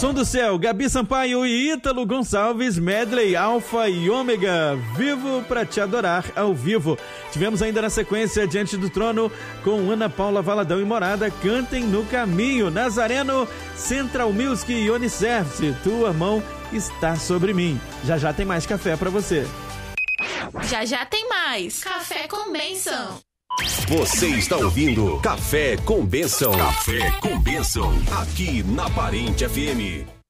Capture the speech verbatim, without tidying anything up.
Som do Céu, Gabi Sampaio e Ítalo Gonçalves, medley Alfa e Ômega, Vivo pra Te Adorar ao vivo. Tivemos ainda na sequência Diante do Trono com Ana Paula Valadão e Morada, Cantem no Caminho, Nazareno, Central Music e Unicef, Tua Mão Está Sobre Mim. Já já tem mais café pra você. Já já tem mais Café com Bênção. Você está ouvindo Café com Bênção. Café com Bênção, aqui na Parente F M.